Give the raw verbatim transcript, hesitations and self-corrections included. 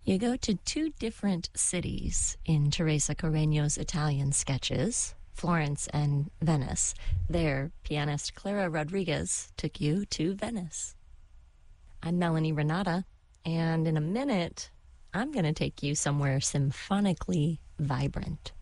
You go to two different cities in Teresa Carreño's Italian sketches, Florence and Venice. There, pianist Clara Rodriguez took you to Venice. I'm Melanie Renata, and in a minute, I'm going to take you somewhere symphonically vibrant.